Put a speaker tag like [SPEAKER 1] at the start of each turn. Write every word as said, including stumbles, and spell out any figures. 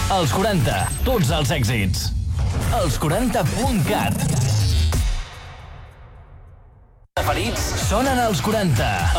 [SPEAKER 1] Els quaranta, tots els èxits. Els quaranta punt cat. Preferits sonen als quaranta.